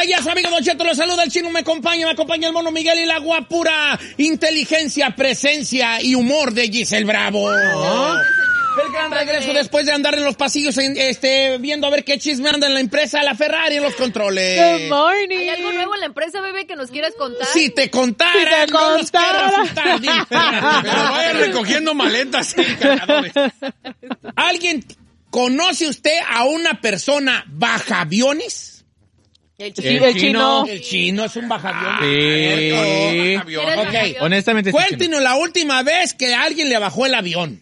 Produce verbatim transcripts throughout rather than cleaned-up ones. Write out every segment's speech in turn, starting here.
allá, su amigo Don Cheto, los saluda el Chino, me acompaña, me acompaña el Mono Miguel y la guapura inteligencia, presencia y humor de Giselle Bravo. Oh. El gran regreso después de andar en los pasillos en, este, viendo a ver qué chisme anda en la empresa, la Ferrari en los controles. Good morning. ¿Hay algo nuevo en la empresa, bebé, que nos quieras contar? Si te contara, si te no contara. nos quiero asustar. Pero vaya recogiendo maletas y cargadores. ¿Alguien conoce usted a una persona bajaviones? El Sí, chino. el chino. El chino es un bajaviones. Sí. ¿Quién es el Ok. bajaviones? Honestamente, sí, Cuéntenos la última vez que alguien le bajó el avión.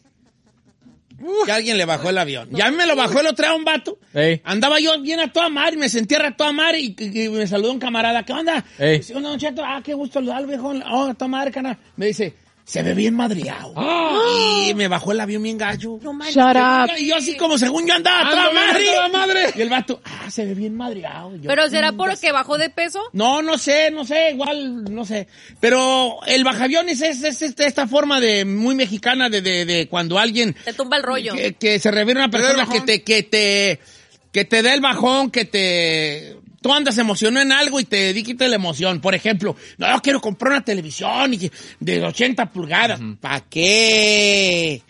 Que alguien le bajó el avión. Ya a mí me lo bajó el otro día un vato. Ey. Andaba yo bien a toda madre, me sentía a toda madre y, y- y me saludó un camarada. ¿Qué onda? Ey. Dice, "Onda, Don Cheto, ah, qué gusto saludarlo, viejo. Oh, a toda madre, canal." Me dice, se ve bien madreado. Y me bajó el avión bien gacho. No manches. Shut up. Y yo así como según yo andaba a toda Ando bien, madre. a toda madre. Y el vato, ah, se ve bien madreado. Y yo, ¿Pero será "Chingas". porque bajó de peso? No, no sé, no sé, igual, no sé. Pero el bajaviones es, es, es esta forma de muy mexicana de, de, de cuando alguien Te tumba el rollo. que, que se refiere a una persona el que bajón. te, que te, que te dé el bajón, que te, tú andas emocionado en algo y te quita la emoción. Por ejemplo, no, quiero comprar una televisión y que- de ochenta pulgadas. ¿Para qué?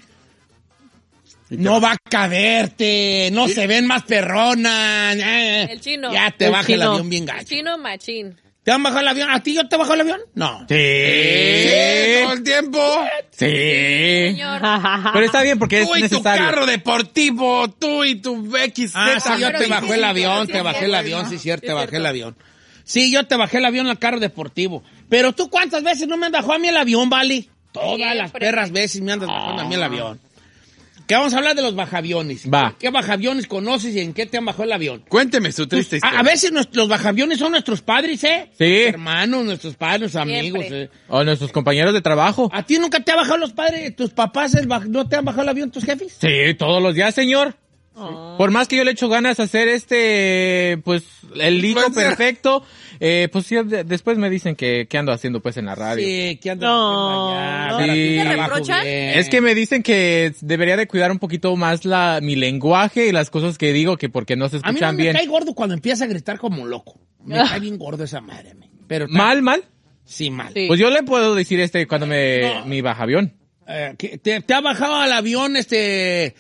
No va a caberte, no se ven más perronas. eh. El chino. Ya te El baja el chino. avión bien gacho. Chino machín. ¿Te han bajado el avión? ¿A ti yo te bajo el avión? No. Sí. Todo el tiempo. Sí. Señor. Pero está bien porque es Tú y tu necesario. carro deportivo, tú y tu X Z. Ah, sí, yo pero te sí, bajé sí, el sí, avión, sí, te sí, bajé sí, el sí, avión, sí, sí, cierto, sí, te es bajé cierto. el avión. Sí, yo te bajé el avión al carro deportivo. Pero tú, ¿cuántas veces no me bajó a mí el avión, Vali? Todas las Siempre. perras veces me andas bajando a mí el avión. Que vamos a hablar de los bajaviones. Va. ¿Qué bajaviones conoces y en qué te han bajado el avión? Cuénteme su triste A, historia. a veces nuestros- los bajaviones son nuestros padres, ¿eh? Sí. Hermanos, nuestros padres, nuestros amigos. Siempre. ¿eh? O nuestros compañeros de trabajo. ¿A ti nunca te han bajado los padres, tus papás, el baj- no te han bajado el avión tus jefes? Sí, todos los días, señor. Por más que yo le echo ganas a hacer este, pues, el ligo Pues, perfecto, eh, pues sí, de- después me dicen que, que ando haciendo pues en la radio. Sí, que andas No, allá, no. para ¿Sí tu te trabajo reprochan? bien. Es que me dicen que debería de cuidar un poquito más la, mi lenguaje y las cosas que digo, que porque no se A mí no escuchan me bien. cae gordo cuando empieza a gritar como loco. Me cae bien gordo esa madre. me. Pero ta- ¿Mal, mal? Sí, mal. Sí. Pues yo le puedo decir este cuando me, No. mi baja avión. Eh, que te, te ha bajado al avión este...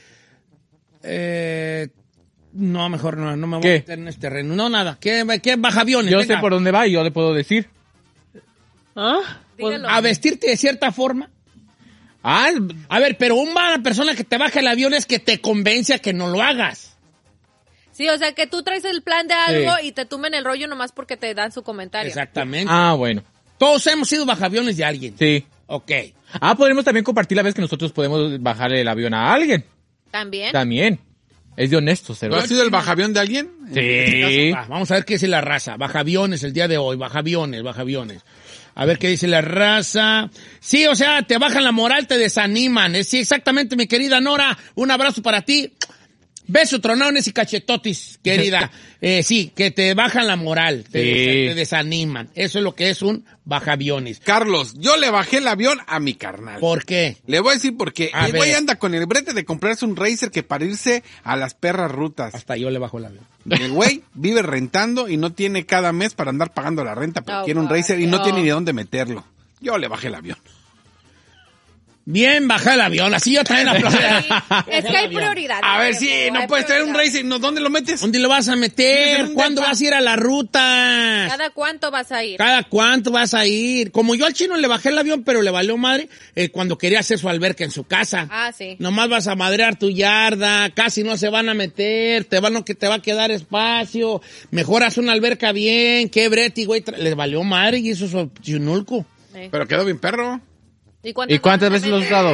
Eh, no, mejor no, no me voy ¿Qué? a meter en este terreno. No, nada. ¿Qué, qué baja aviones? Yo Venga. sé por dónde va y yo le puedo decir. ¿Ah? Pues, Dígalo. A vestirte de cierta forma. Ah, A ver, pero una persona que te baja el avión es que te convence a que no lo hagas. Sí, o sea, que tú traes el plan de algo Sí. y te tumben el rollo nomás porque te dan su comentario. Exactamente. ah, bueno. Todos hemos sido bajaviones de alguien. Sí. Ok. Ah, podemos también compartir la vez que nosotros podemos bajarle el avión a alguien. ¿También? También. Es de honesto, ¿Tú cero. has sido el bajavión de alguien? Sí. Va, vamos a ver qué dice la raza. Bajaviones el día de hoy. Bajaviones, bajaviones. A ver qué dice la raza. Sí, o sea, te bajan la moral, te desaniman. Eh, Sí, exactamente, mi querida Nora. Un abrazo para ti. Beso, tronones y cachetotis, querida. Eh, sí, que te bajan la moral, te, Sí. te desaniman. Eso es lo que es un bajaviones. Carlos, yo le bajé el avión a mi carnal. ¿Por qué? Le voy a decir porque A el güey ver. anda con el brete de comprarse un racer que para irse a las perras rutas. Hasta yo le bajo el avión. El güey vive rentando y no tiene cada mes para andar pagando la renta, pero Oh, quiere un God. racer y no Oh. tiene ni dónde meterlo. Yo le bajé el avión. Bien, baja el avión. Así yo también aplaudo. Es que hay prioridades. A ver, sí, viejo, no hay puedes traer un prioridades. racer, ¿no? ¿Dónde lo metes? ¿Dónde lo vas a meter? ¿Dónde ¿Cuándo va? vas a ir a la ruta? ¿Cada cuánto vas a ir? ¿Cada cuánto vas a ir? Como yo al chino le bajé el avión, pero le valió madre eh, cuando quería hacer su alberca en su casa. Ah, sí. Nomás vas a madrear tu yarda, casi no se van a meter, te van a, que te va a quedar espacio. Mejor haz una alberca bien, qué brete, güey. tra- Les valió madre y eso es su chinulco. Sí. Pero quedó bien perro. ¿Y cuántas, ¿Y cuántas veces lo has usado?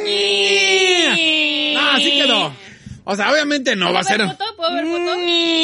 No, así quedó. O sea, obviamente no va a ¿Puedo ser... ver foto? ¿Puedo ver foto?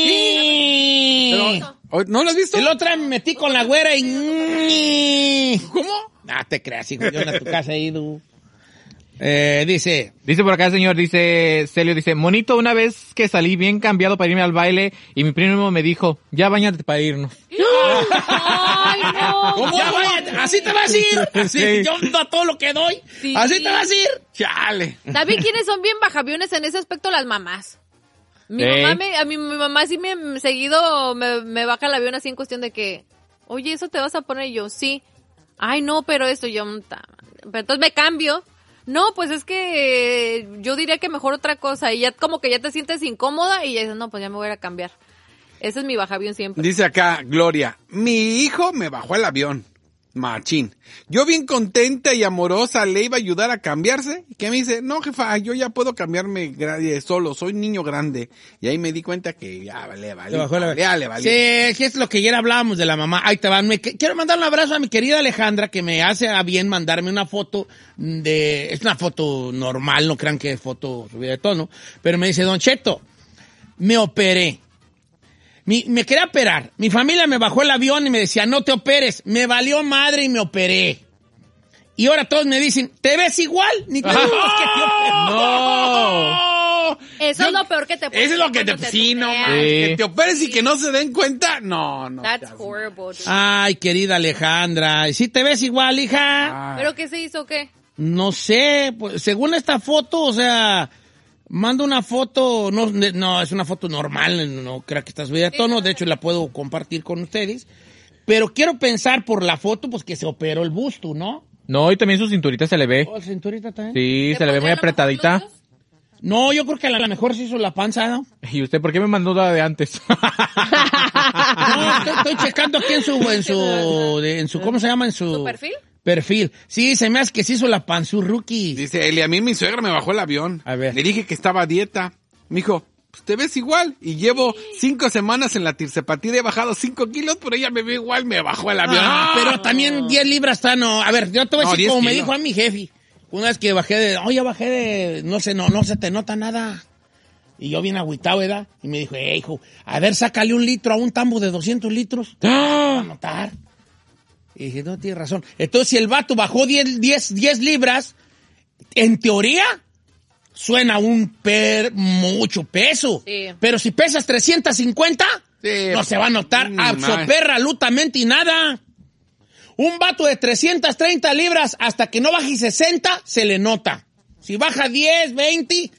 Pero, ¿o- ¿no lo has visto? El otro día me metí con la güera y... ¿Cómo? Ah, te creas, hijo, yo en tu casa he ido. Eh, dice... Dice por acá, señor, dice Celio, dice, monito, una vez que salí bien cambiado para irme al baile y mi primo me dijo, ya bañate para irnos. ¡Ay, no! Ya vaya, así te vas a ir. Así, Sí. yo a todo lo que doy. Sí. Así te vas a ir. Chale. ¿Saben quiénes son bien bajaviones en ese aspecto? Las mamás. Mi Ey. mamá, me, a mi, mi mamá sí me seguido me, me baja el avión así en cuestión de que, oye, ¿eso te vas a poner? Y yo, sí. Ay, no, pero esto yo, mm, ta- pero entonces me cambio. No, pues es que eh, yo diría que mejor otra cosa. Y ya como que ya te sientes incómoda y ya dices, no, pues ya me voy a ir a cambiar. Ese es mi baja avión siempre. Dice acá, Gloria, mi hijo me bajó el avión. Machín. Yo bien contenta y amorosa le iba a ayudar a cambiarse. Y que me dice, no jefa, yo ya puedo cambiarme gra- eh, solo, soy niño grande. Y ahí me di cuenta que ya vale, vale. Le bajó la- Ya le vale. Sí, que es lo que ayer hablábamos de la mamá. Ahí te van. Me, que- quiero mandar un abrazo a mi querida Alejandra, que me hace a bien mandarme una foto de... Es una foto normal, no crean que es foto subida de tono. Pero me dice, Don Cheto, me operé. Mi, me quería operar. Mi familia me bajó el avión y me decía, no te operes. Me valió madre y me operé. Y ahora todos me dicen, ¿te ves igual? Ni te digo que te operé. No. Eso Yo- es lo peor que te puede Eso es lo que te... cuando Sí, no, tuneas. man, Sí. que te operes y que no se den cuenta. No, no. That's seas- horrible. dude. Ay, querida Alejandra. ¿Sí te ves igual, hija? Ay. ¿Pero qué se hizo o qué? No sé, pues, según esta foto, o sea, mando una foto, no, no, es una foto normal, no creo que estás subida de tono, de hecho la puedo compartir con ustedes, pero quiero pensar por la foto, pues que se operó el busto, ¿no? No, y también su cinturita se le ve. ¿O cinturita también? Sí, ¿Te se le ve pondría muy a lo mejor apretadita. glúteos? No, yo creo que a lo mejor se hizo la panza, ¿no? ¿Y usted por qué me mandó la de antes? No, estoy, estoy checando aquí en su, en su, de- en su, ¿cómo se llama? En su... ¿Su perfil? Perfil. Sí, se me hace que se hizo la panzurruki. Dice Eli, a mí mi suegra me bajó el avión. A ver. Le dije que estaba a dieta. Me dijo, pues te ves igual. Y llevo cinco semanas en la tirsepatía, he bajado cinco kilos, pero ella me ve igual, me bajó el avión. Ah, pero también diez libras está, no. A ver, yo te voy a No, decir diez como me kilos. dijo a mi jefe. Una vez que bajé de, oye, bajé de, no sé, no, no se te nota nada. Y yo bien agüitado, ¿verdad? Y me dijo, eh, hijo, a ver, sácale un litro a un tambo de doscientos litros. Va a notar. Y dije, no, tienes razón. Entonces, si el vato bajó diez, diez, diez libras, en teoría, suena un per, mucho peso. Sí. Pero si pesas trescientos cincuenta, Sí. no se va a notar Mm, absolutamente nada. Un vato de trescientas treinta libras, hasta que no baje sesenta, se le nota. Si baja diez, veinte,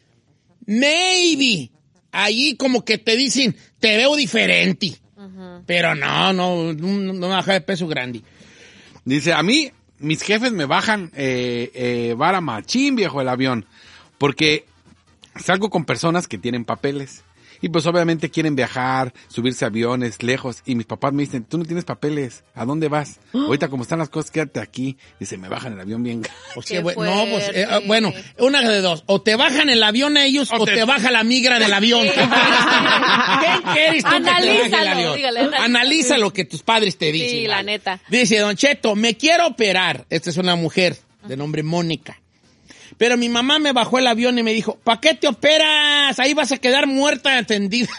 maybe. Allí como que te dicen, te veo diferente. Pero no, no, no, no baja de peso grande. Dice, a mí, mis jefes me bajan eh, eh, vara machín, viejo, el avión. Porque salgo con personas que tienen papeles. Y pues obviamente quieren viajar, subirse a aviones lejos. Y mis papás me dicen, tú no tienes papeles, ¿a dónde vas? Ahorita como están las cosas, quédate aquí. Dice, me bajan el avión bien. Pues Qué qué bueno. No, pues, eh, fuerte. bueno, una de dos. O te bajan el avión ellos, o, O te... te- baja la migra del avión. ¿Qué quieres tú que te baje el Analízalo, avión? dígale, analízalo. Analiza lo que tus padres te dicen. Sí, la vale. neta. Dice, Don Cheto, me quiero operar. Esta es una mujer de nombre Mónica. Pero mi mamá me bajó el avión y me dijo, ¿para qué te operas? Ahí vas a quedar muerta atendida.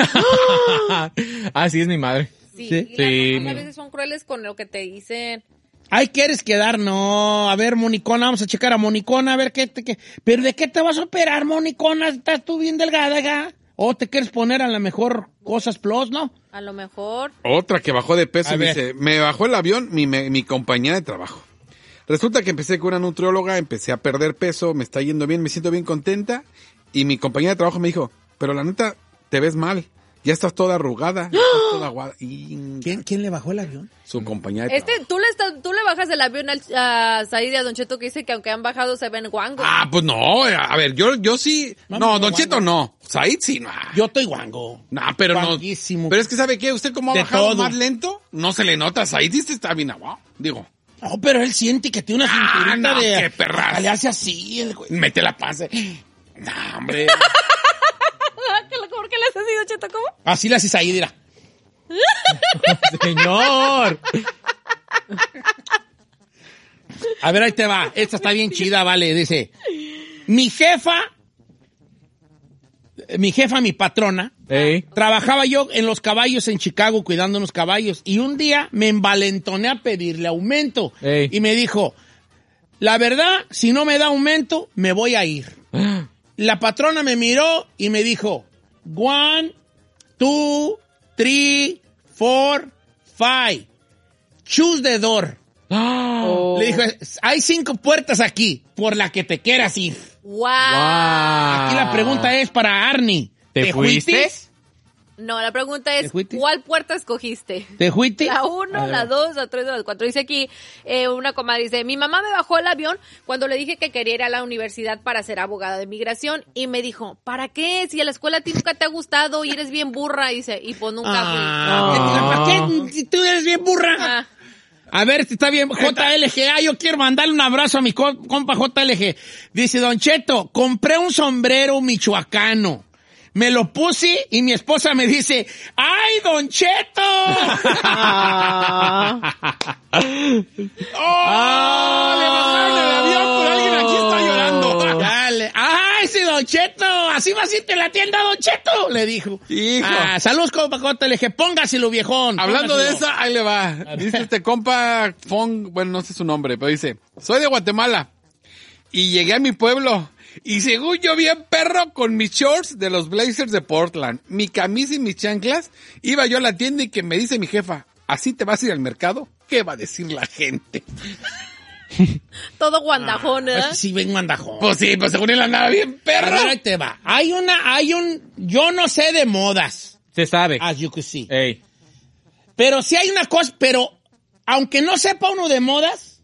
Así es mi madre. Sí, Sí. y las Sí, mamás a mi- veces son crueles con lo que te dicen. Ay, ¿quieres quedar? No. A ver, Monicona, vamos a checar a Monicona, a ver qué te... Qué... ¿Pero de qué te vas a operar, Monicona? ¿Estás tú bien delgada, ga? ¿O te quieres poner a lo mejor cosas plus, no? A lo mejor. Otra que bajó de peso A y ver. dice, me bajó el avión mi, me- mi compañía de trabajo. Resulta que empecé con una nutrióloga, empecé a perder peso, me está yendo bien, me siento bien contenta. Y mi compañía de trabajo me dijo, pero la neta, te ves mal. Ya estás toda arrugada, ya estás toda aguada. Y ¿Quién, ¿Quién le bajó el avión? su compañía de Este, trabajo. tú le, estás, tú le bajas el avión al, a Said y a Don Cheto que dice que aunque han bajado se ven guangos. Ah, pues no, a ver, yo, yo sí. Vamos, No, Don guango. Cheto no. Said sí, no. Yo estoy guango. No, pero no. Guanguísimo. Pero es que ¿sabe qué? Usted como ha De bajado todo. más lento, no se le nota. Said sí está bien aguado. Digo, No, pero él siente que tiene una Ah, cinturita no, de... qué perras. Le hace así el güey. mete la pase. No, hombre. ¿Por qué le has así, Don Cheto? ¿Cómo? Así le haces ahí, dirá. Señor. A ver, ahí te va. Esta está bien chida, vale. Dice, mi jefa, mi jefa, mi patrona, Ey. trabajaba yo en los caballos en Chicago cuidando unos caballos y un día me envalentoné a pedirle aumento. Ey. Y me dijo, la verdad, si no me da aumento, me voy a ir. La patrona me miró y me dijo, one, two, three, four, five. Choose the door. Oh. Le dijo, hay cinco puertas aquí por la que te quieras ir. ¡Wow! Aquí la pregunta es para Arnie. ¿Te fuiste? No, la pregunta ¿Te es, fuiste? ¿cuál puerta escogiste? ¿Te fuiste? La uno, la dos, la tres, la cuatro. Dice aquí, eh, una comadre dice, mi mamá me bajó el avión cuando le dije que quería ir a la universidad para ser abogada de migración y me dijo, ¿para qué? Si a la escuela a ti nunca te ha gustado y eres bien burra, dice, y pues nunca Ah, ¿para qué? Si tú eres bien burra. fui. Ah, A ver, si está bien. J L G. Ah, yo quiero mandarle un abrazo a mi co- compa J L G. Dice, Don Cheto, compré un sombrero michoacano. Me lo puse y mi esposa me dice, ¡ay, Don Cheto! ¡Oh! Le bajaron el avión, pero alguien aquí está llorando. Dale. ¡Ay, sí, Don Cheto! ¿Así vas a irte a la tienda, Don Cheto? Le dijo. Hijo. Ah, saludos, compa J L G. Póngaselo, viejón. Hablando de Póngaselo. esa, ahí le va. Dice este compa Fong, bueno, no sé su nombre, pero dice, soy de Guatemala y llegué a mi pueblo y según yo bien perro con mis shorts de los Blazers de Portland, mi camisa y mis chanclas, iba yo a la tienda y que me dice mi jefa, ¿así te vas a ir al mercado? ¿Qué va a decir la gente? todo guandajón, Es ¿verdad? que sí, ven mandajón. Pues sí, pues según él andaba bien A perro. ver, ahí te va. Hay una, hay un, yo no sé de modas, Se sabe. as you can see. Ey. Pero sí hay una cosa, pero aunque no sepa uno de modas,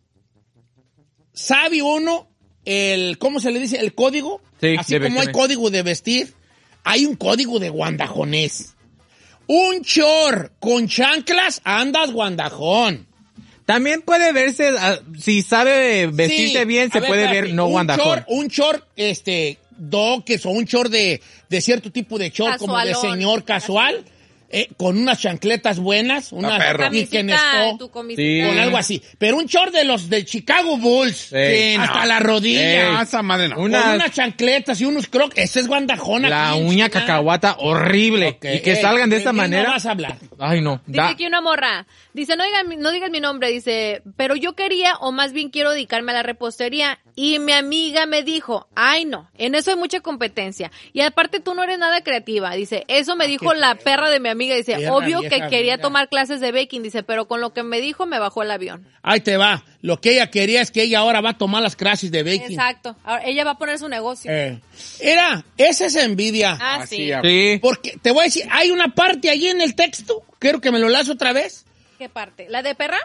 sabe uno el, ¿cómo se le dice? El código. Sí, Así de como hay vestimenta. código de vestir, hay un código de guandajonés. Un short con chanclas, andas guandajón. También puede verse, ah, si sabe vestirse Sí. bien, A se puede espérate. ver no un guandajón. Short, un short, este, doques o un short de, de cierto tipo de short, como de Casualón. señor casual, eh, con unas chancletas buenas, una perro. Camisita, tu camisita. Sí. con algo así. Pero un short de los de Chicago Bulls, Ey. hasta no. la rodilla, Ah, esa madre no. Una- con unas chancletas y unos crocs. Ese es guandajón La aquí en uña China. cacahuata horrible. Ok, Y que ey, salgan de esta mí no manera. vas a hablar. Ay, no. Dice Da- aquí una morra, dice, no digas, mi- no digas mi nombre, dice, pero yo quería, o más bien quiero dedicarme a la repostería, y mi amiga me dijo, ay no, en eso hay mucha competencia, y aparte tú no eres nada creativa, dice, eso me dijo la perra de mi amiga, dice, Perra obvio que vieja, quería mira. tomar clases de baking, dice, pero con lo que me dijo me bajó el avión. Ahí te va. Lo que ella quería es que ella ahora va a tomar las clases de baking. Exacto, ahora ella va a poner su negocio. Eh, Era, esa es envidia. ah, Así, sí. a- Sí. Porque te voy a decir, hay una parte allí en el texto, quiero que me lo las otra vez. ¿Qué parte? ¿La de perra?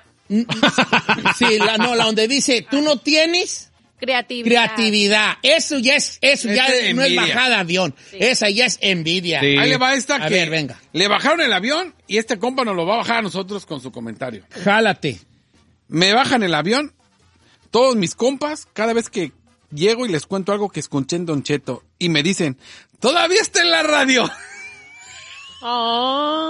Sí, la, no, la donde dice, tú no tienes Creatividad. creatividad. Eso ya es, eso ya Esa es no es envidia. bajada de avión. Esa ya es envidia. Sí. Ahí le va esta A que ver, venga. le bajaron el avión y este compa nos lo va a bajar a nosotros con su comentario. Jálate. Me bajan el avión, todos mis compas, cada vez que llego y les cuento algo que escuché en Don Cheto y me dicen, todavía está en la radio. Oh,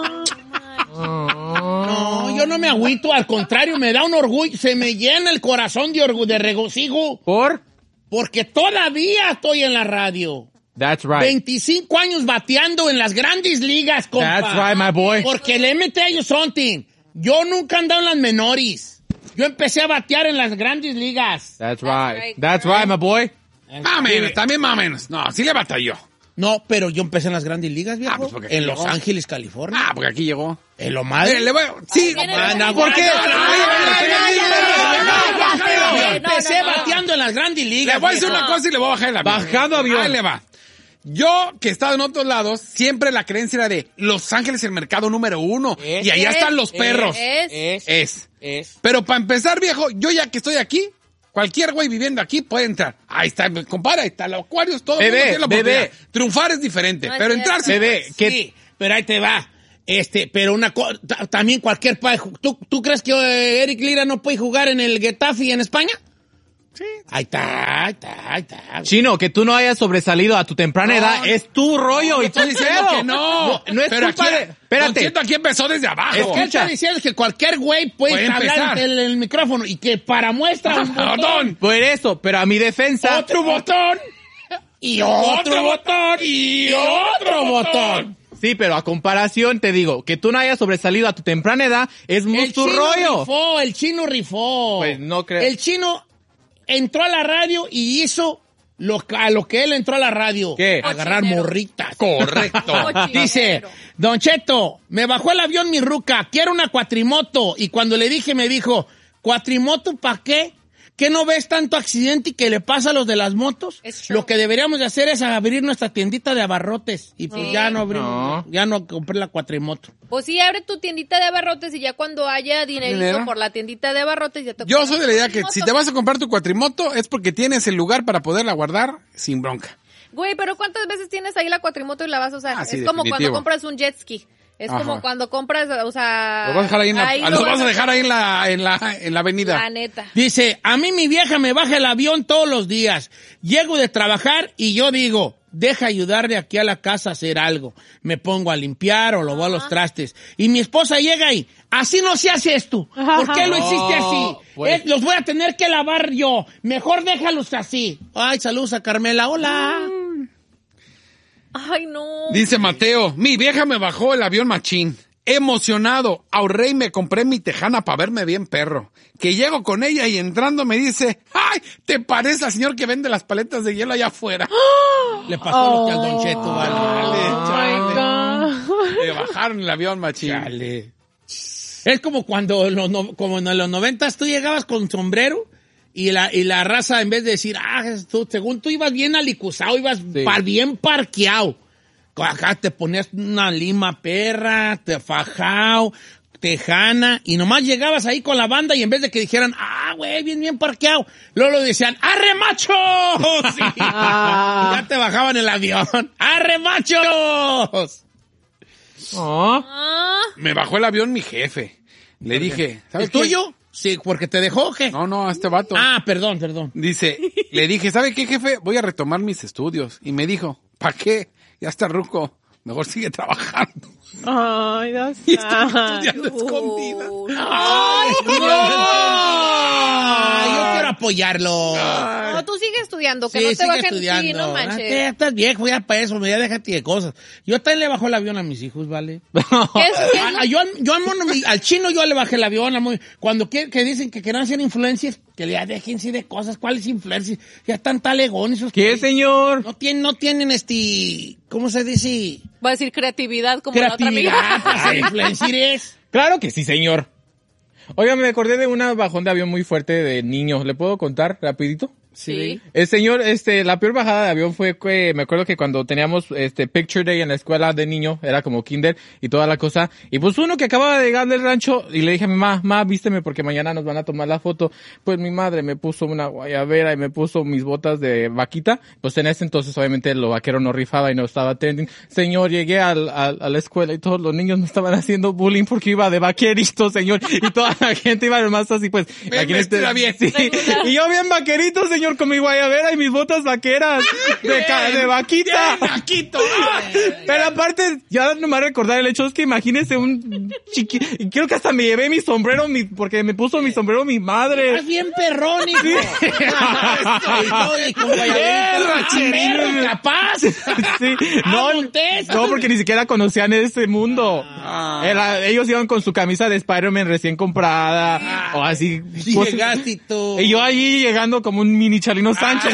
No, yo no me agüito, al contrario, me da un orgullo, se me llena el corazón de orgullo, de regocijo, ¿Por? porque todavía estoy en la radio. That's right. veinticinco años bateando en las grandes ligas, compa. That's right, my boy. Porque le mete a ellos something. Yo nunca he andado en las menores. Yo empecé a batear en las grandes ligas. That's That's right. right, That's girl. right, my boy. Más o menos, también más o menos. No, sí le batalló. No, pero yo empecé en las grandes ligas, viejo. Ah, pues porque aquí en Los llegó. Ángeles, California. Ah, porque aquí llegó. En lo Eh, madre. le voy a- Sí, viene Ah, el- no, ¿por qué? no, no, Ay, no, ay, no, ay, no, ay, no, ay, no, ay, no, ay, Yo ay, empecé no, no. bateando en las grandes ligas. Le voy a decir viejo. una cosa y le voy a bajar el avión. Bajando avión. Ahí le va. Yo, que he estado en otros lados, siempre la creencia era de Los Ángeles el mercado número uno. Es, y allá es, están los perros. Es. Es, Es. es. Pero para empezar, viejo, yo ya que estoy aquí, cualquier güey viviendo aquí puede entrar. Ahí está, compadre, ahí está el Acuarios, todo el Bebé, mundo tiene la oportunidad. bebé. Triunfar es diferente, No es pero cierto. entrar sí. Bebé, ¿qué- Sí, pero ahí te va. Este, pero una cosa, también cualquier país. ¿Tú, ¿Tú crees que eh, Eric Lira no puede jugar en el Getafe en España? Sí. Ahí está, ahí está, ahí está. Chino, que tú no hayas sobresalido a tu temprana No, edad no. es tu rollo y tú Estoy diciendo que no. No, no es pero culpa aquí, de... Espérate. Don Cheto aquí empezó desde abajo. Es que él está Escucha. diciendo que cualquier güey puede, Puede hablar empezar. en el, el micrófono y que para muestra un botón, Botón. Por eso, pero a mi defensa... otro botón y otro botón y otro botón. Sí, pero a comparación te digo, que tú no hayas sobresalido a tu temprana edad es El muy tu chino rollo. rifó, el chino rifó. Pues no creo. El chino entró a la radio y hizo lo, a lo que él entró a la radio. ¿Qué? Agarrar Cochinero. morritas. Correcto. Cochinero. Dice, Don Cheto, me bajó el avión mi ruca, quiero una cuatrimoto. Y cuando le dije, me dijo, ¿cuatrimoto para qué? ¿Qué no ves tanto accidente y que le pasa a los de las motos? Es true. Lo que deberíamos de hacer es abrir nuestra tiendita de abarrotes. Y pues Sí. ya no abrimos, No. ya no compré la cuatrimoto. Pues sí, abre tu tiendita de abarrotes y ya cuando haya dinerito ¿Dinero? por la tiendita de abarrotes ya te Yo compras soy de la idea tu que moto. si te vas a comprar tu cuatrimoto es porque tienes el lugar para poderla guardar sin bronca. Güey, pero ¿cuántas veces tienes ahí la cuatrimoto y la vas a usar? Ah, sí, es como definitivo. cuando compras un jet ski. Es Ajá. como cuando compras, o sea... Lo vas a dejar ahí en la, ahí lo lo vas a a dejar ahí en la, en la, en la avenida. La neta. Dice, a mí mi vieja me baja el avión todos los días. Llego de trabajar y yo digo, deja ayudarle aquí a la casa a hacer algo. Me pongo a limpiar o lo voy a los trastes. Y mi esposa llega y, así no se hace esto. ¿Por qué lo hiciste así? pues. Eh, los voy a tener que lavar yo. Mejor déjalos así. Ay, saludos a Carmela. Hola. Ay, no. Dice Mateo, mi vieja me bajó el avión machín. Emocionado, ahorré y me compré mi tejana para verme bien perro. Que llego con ella y entrando me dice, ¡ay! ¿Te parece al señor que vende las paletas de hielo allá afuera? Le pasó lo que al Don Cheto, vale. Oh Chale, Le bajaron el avión machín. Chale. Es como cuando en los no- como en los noventas tú llegabas con sombrero y la, y la raza en vez de decir, ah, tú, según tú ibas bien alicuzado, ibas Sí. par- bien parqueado. Acá te ponías una lima perra, te fajao, tejana, y nomás llegabas ahí con la banda y en vez de que dijeran, ah, güey, bien, bien parqueado, luego lo decían, ¡arre, macho! Sí. Y ya te bajaban el avión. ¡Arre, machos! Oh. Ah, Me bajó el avión mi jefe. Le dije, ¿sabes ¿Es qué? tuyo? Sí, porque te dejó, ¿o qué? No, no, a este vato. Ah, perdón, perdón. Dice, le dije, ¿sabe qué, jefe? Voy a retomar mis estudios. Y me dijo, ¿para qué? Ya está ruco. Mejor sigue trabajando. Ay, that's Y estoy sad. estudiando escondida. uh, ¡Ay, no! Yo quiero apoyarlo. No, tú sigue estudiando, que Sí, no te sigue bajen. estudiando. Sí, no Ah, manches. Ya estás viejo, ya para eso, ya déjate de cosas. Yo también le bajo el avión a mis hijos, ¿vale? ¿Qué es- qué es A- lo- a- yo, al- yo al, mono, mi- al chino yo le bajé el avión. al mono. Cuando que, que dicen que quieren ser influencers, que le déjense de cosas. ¿Cuáles influencers? Ya están talegones esos. ¿Qué, que- señor? No tienen, no tienen este, ¿cómo se dice? Voy a decir creatividad como la otra Creatividad amiga. para ser influencers. Claro que sí, señor. Oiga, me acordé de una bajón de avión muy fuerte de niño. ¿Le puedo contar rapidito? Sí. El señor, este, la peor bajada de avión fue que me acuerdo que cuando teníamos este Picture Day en la escuela de niño, era como kinder y toda la cosa, y pues uno que acababa de llegar del rancho y le dije a mi mamá, ma, vísteme porque mañana nos van a tomar la foto. Pues mi madre me puso una guayabera y me puso mis botas de vaquita. Pues en ese entonces obviamente lo vaquero no rifaba y no estaba trending. Señor, llegué al, al- a la escuela y todos los niños me estaban haciendo bullying porque iba de vaquerito, señor, y toda la gente iba nomás así, pues. Bien imagínate- vestida, bien. Sí. Y yo bien vaquerito, señor, con mi guayabera y mis botas vaqueras de, ca- de vaquita. Vaquito. Pero aparte, ya nomás recordar el hecho es que imagínese un chiqui... Y creo que hasta me llevé mi sombrero, mi, porque me puso mi sombrero mi madre. Estás bien perrón, hijo. Y todo, y con guayaberita. Perro, capaz. Sí, no, Ah, Montes. no, porque ni siquiera conocían ese mundo. Ah. Era- ellos iban con su camisa de Spider-Man recién comprada, o así. Y cosas- llegaste y todo. y yo ahí llegando como un mini Chalino Sánchez.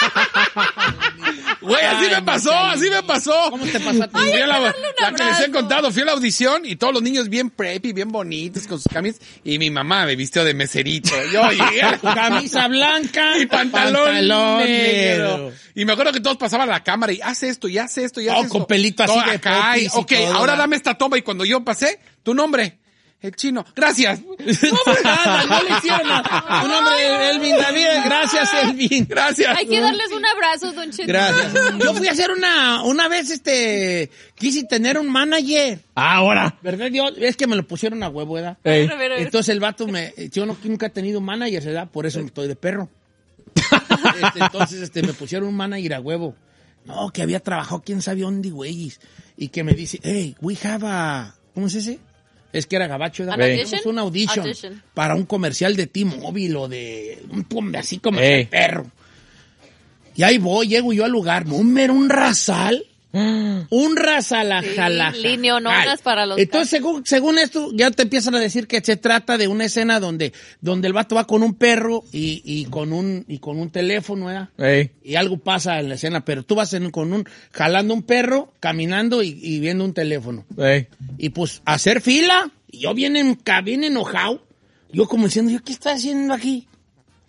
Güey, así Ay, me pasó, Marcelo. así me pasó. ¿Cómo te pasó a ti? Fui a la, darle un la que les he abrazo. contado, fui a la audición y todos los niños bien preppy, bien bonitos con sus camisas y mi mamá me vistió de meserito. Yo llegué a la Camisa blanca y pantalón, pantalón negro. negro. Y me acuerdo que todos pasaban a la cámara y haz esto, y haz esto, y haz Oh, esto. con pelito así Todo de acá, y, popis y ok, todo, ahora ¿verdad? dame esta toma y cuando yo pasé, tu nombre. El chino. Gracias. No, nada, no le hicieron nada. Tu nombre, Elvin David. Gracias, Elvin. Gracias. Hay que darles un abrazo, don Cheto. Gracias. Yo fui a hacer una, una vez, este, quise tener un manager. Ahora. ¿Verdad? Yo, es que me lo pusieron a huevo, ¿verdad? Ey. A ver, a ver. Entonces el vato me, yo no, nunca he tenido manager, ¿verdad? Por eso estoy de perro. Este, entonces, este, me pusieron un manager a huevo. No, que había trabajado quién sabe dónde, güeyes. Y que me dice, hey, we have a, ¿cómo se dice? Es que era gabacho, ¿verdad? ¿An Ey. audition? Es una audition, Audition. para un comercial de T-Mobile o de un pum, así como Ey. de perro. Y ahí voy, llego yo al lugar, número un rasal. Un rasal, Sí, jala. lineononas para los Entonces, según, según esto, ya te empiezan a decir que se trata de una escena donde, donde el vato va con un perro y, y con un, y con un teléfono, ¿verdad? Ey. Y algo pasa en la escena, pero tú vas en- con un, jalando un perro, caminando y, y viendo un teléfono. Ey. Y pues, hacer fila, y yo bien, en- bien enojado, yo como diciendo, ¿yo qué estoy haciendo aquí?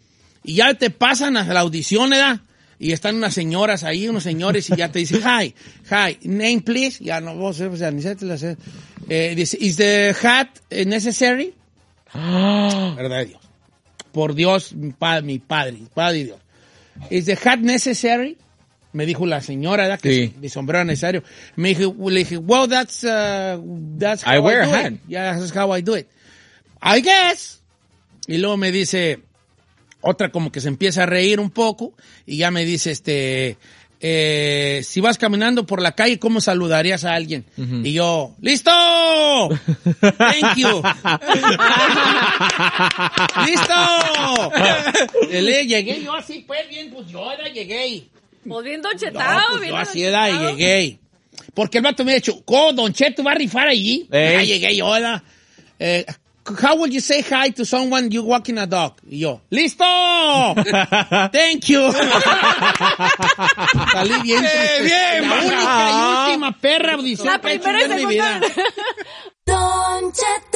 Y ya te pasan a la audición, ¿verdad? Y están unas señoras ahí, unos señores, y ya te dicen, hi, hi, name please. Ya no, vos, o sea, ni sé, te la sé. Eh, dice, is the hat necessary? Verdad de Dios. Por Dios, mi padre, mi padre, padre y Dios. Is the hat necessary? Me dijo la señora, ¿verdad? Que Sí. mi sombrero era necesario. Me dije, le dije, well, that's, uh, that's how I I, wear do a hat. it. Yeah, that's how I do it. I guess. Y luego me dice, otra como que se empieza a reír un poco, y ya me dice, este, eh, si vas caminando por la calle, ¿cómo saludarías a alguien? Uh-huh. Y yo, ¡listo! Thank you. ¡Listo! Le llegué yo así, pues, bien, pues yo era, llegué. Pues bien Don No, Chetao, pues bien yo Don así era y Chetao. llegué. Porque el vato me ha dicho, ¿cómo, Don Cheto va a rifar allí? Ey. Ah, llegué yo, ¿verdad? Eh, how would you say hi to someone you walking a dog? Y yo, ¡listo! Thank you. Salí bien. ¡Bien, bien! La única y última perra audición La que he hecho primera y yo en mi vida. segunda. Don Cheto.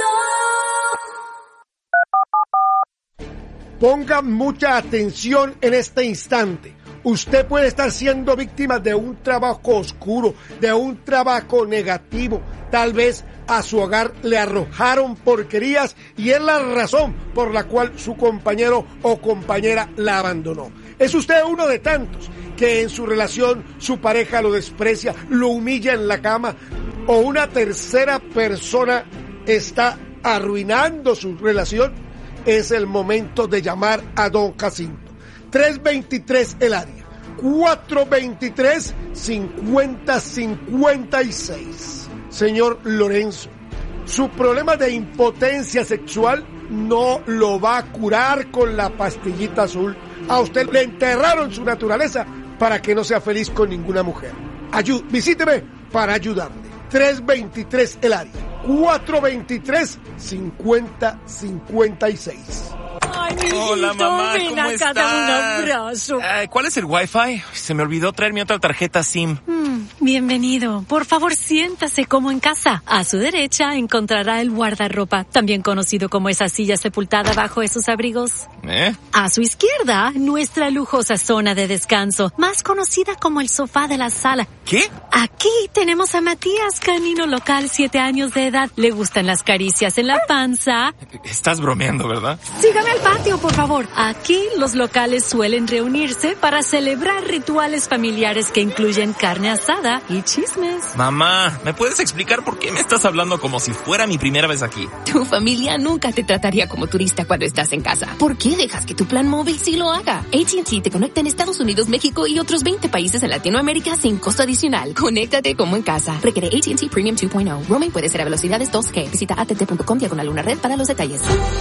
Pongan mucha atención en este instante. Usted puede estar siendo víctima de un trabajo oscuro, de un trabajo negativo. Tal vez a su hogar le arrojaron porquerías y es la razón por la cual su compañero o compañera la abandonó. ¿Es usted uno de tantos que en su relación su pareja lo desprecia, lo humilla en la cama o una tercera persona está arruinando su relación? Es el momento de llamar a Don Jacinto. tres veintitrés el área, cuatro veintitrés, cincuenta cincuenta y seis. Señor Lorenzo, su problema de impotencia sexual no lo va a curar con la pastillita azul. A usted le enterraron su naturaleza para que no sea feliz con ninguna mujer. Ayú- visíteme para ayudarle. tres veintitrés el área, cuatro veintitrés, cincuenta cincuenta y seis. Ay, mijito, Hola, mamá, ven ¿cómo acá, estás? dame un abrazo. Eh, ¿Cuál es el Wi-Fi? Se me olvidó traer mi otra tarjeta SIM. Mm, bienvenido. Por favor, siéntase como en casa. A su derecha encontrará el guardarropa, también conocido como esa silla sepultada bajo esos abrigos. ¿Eh? A su izquierda, nuestra lujosa zona de descanso, más conocida como el sofá de la sala. ¿Qué? Aquí tenemos a Matías, canino local, siete años de edad. Le gustan las caricias en la panza. Estás bromeando, ¿verdad? Sígame al patio, por favor. Aquí los locales suelen reunirse para celebrar rituales familiares que incluyen carne asada y chismes. Mamá, ¿me puedes explicar por qué me estás hablando como si fuera mi primera vez aquí? Tu familia nunca te trataría como turista cuando estás en casa. ¿Por qué dejas que tu plan móvil sí lo haga? A T and T te conecta en Estados Unidos, México y otros veinte países en Latinoamérica sin costo adicional. Conéctate como en casa. Requiere A T and T Premium dos punto cero. Roaming puede ser a velocidades dos G. Visita a t t punto com diagonal una red para los detalles.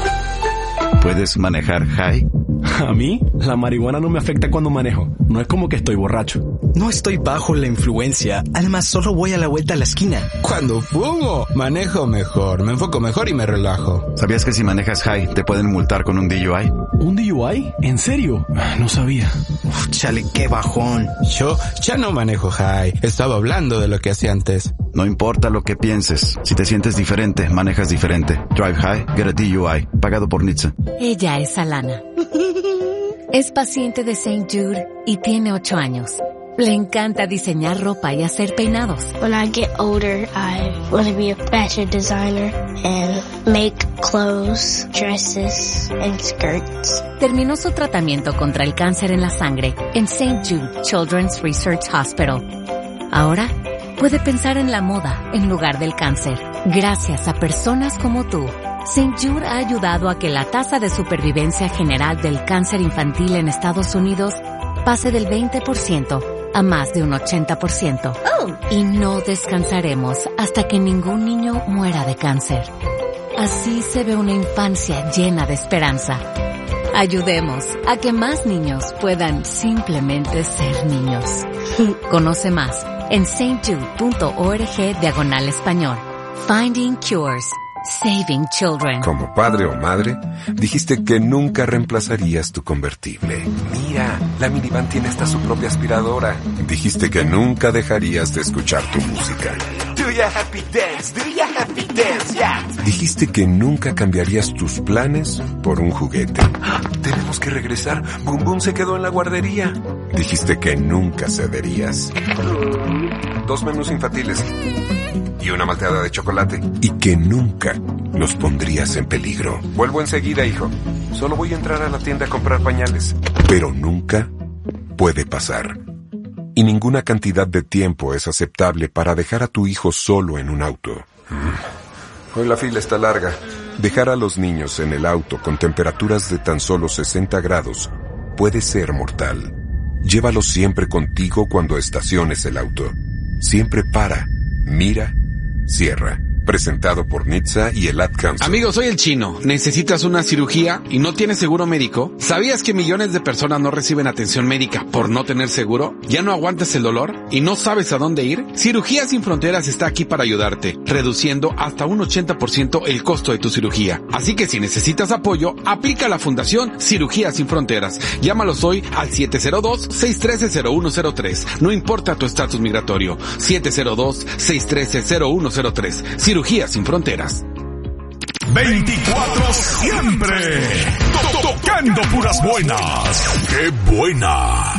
¿Puedes manejar high? A mí, la marihuana no me afecta cuando manejo. No es como que estoy borracho. No estoy bajo la influencia. Además, solo voy a la vuelta a la esquina. Cuando fumo, manejo mejor, me enfoco mejor y me relajo. ¿Sabías que si manejas high te pueden multar con un D U I? ¿Un D U I? ¿En serio? No sabía. Uf, chale, qué bajón. Yo ya no manejo high. Estaba hablando de lo que hacía antes. No importa lo que pienses. Si te sientes diferente, manejas diferente. Drive high, get a D U I. Pagado por N H T S A. Ella es Alana. Es paciente de Saint Jude y tiene ocho años. Le encanta diseñar ropa y hacer peinados. When I get older, I want to be a fashion designer and make clothes, dresses, and skirts. Terminó su tratamiento contra el cáncer en la sangre en Saint Jude Children's Research Hospital. Ahora puede pensar en la moda en lugar del cáncer. Gracias a personas como tú, Saint Jude ha ayudado a que la tasa de supervivencia general del cáncer infantil en Estados Unidos pase del veinte por ciento a más de un ochenta por ciento. Oh. Y no descansaremos hasta que ningún niño muera de cáncer. Así se ve una infancia llena de esperanza. Ayudemos a que más niños puedan simplemente ser niños. Conoce más en stjude.org diagonal español. Finding Cures. Saving Children. Como padre o madre, dijiste que nunca reemplazarías tu convertible. Mira, la minivan tiene hasta su propia aspiradora. Dijiste que nunca dejarías de escuchar tu música. Do ya happy dance, do ya happy dance, yeah. Dijiste que nunca cambiarías tus planes por un juguete. Tenemos que regresar. Bum Bum se quedó en la guardería. Dijiste que nunca cederías. Dos menús infantiles y una malteada de chocolate. Y que nunca los pondrías en peligro. Vuelvo enseguida, hijo. Solo voy a entrar a la tienda a comprar pañales. Pero nunca puede pasar. Y ninguna cantidad de tiempo es aceptable para dejar a tu hijo solo en un auto. Hoy la fila está larga. Dejar a los niños en el auto con temperaturas de tan solo sesenta grados puede ser mortal. Llévalos siempre contigo cuando estaciones el auto. Siempre para, mira, cierra. Presentado por N H T S A y el Ad Council. Amigos, soy el Chino. ¿Necesitas una cirugía y no tienes seguro médico? ¿Sabías que millones de personas no reciben atención médica por no tener seguro? ¿Ya no aguantas el dolor y no sabes a dónde ir? Cirugías Sin Fronteras está aquí para ayudarte, reduciendo hasta un ochenta por ciento el costo de tu cirugía. Así que si necesitas apoyo, aplica a la Fundación Cirugías Sin Fronteras. Llámalos hoy al siete cero dos, seis uno tres, cero uno cero tres. No importa tu estatus migratorio. siete cero dos, seis uno tres, cero uno cero tres. Cirugía Sin Fronteras. veinticuatro siempre. To- Tocando puras buenas. ¡Qué buena!